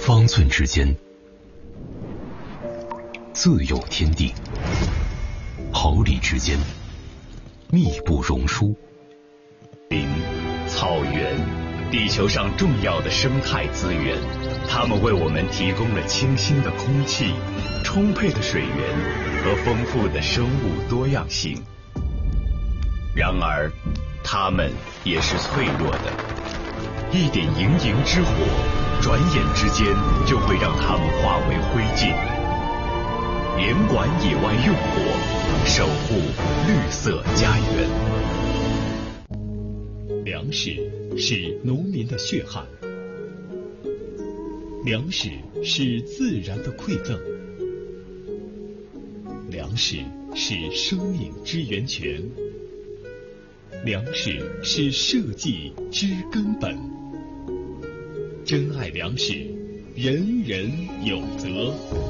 方寸之间，自有天地；毫厘之间，密不容疏。 林、草原，地球上重要的生态资源，它们为我们提供了清新的空气、充沛的水源和丰富的生物多样性。然而，它们也是脆弱的，一点盈盈之火，转眼之间就会让它们化为灰烬。联管野外用火，守护绿色家园。粮食是农民的血汗，粮食是自然的馈赠，粮食是生命之源泉，粮食是社稷之根本。珍爱粮食，人人有责。